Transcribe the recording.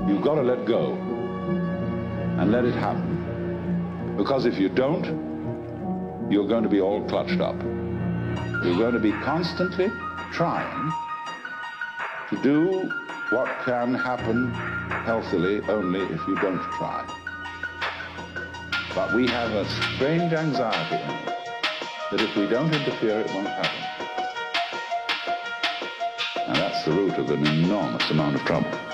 You've got to let go and let it happen. Because if you don't, you're going to be all clutched up. You're going to be constantly trying to do what can happen healthily only if you don't try. But we have a strange anxiety in it that if we don't interfere, it won't happen. And that's the root of an enormous amount of trouble.